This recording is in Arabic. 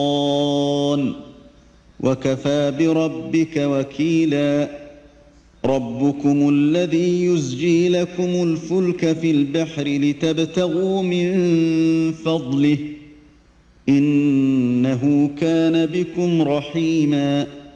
وكفى بربك وكيلا ربكم الذي يزجي لكم الفلك في البحر لتبتغوا من فضله إنه كان بكم رحيما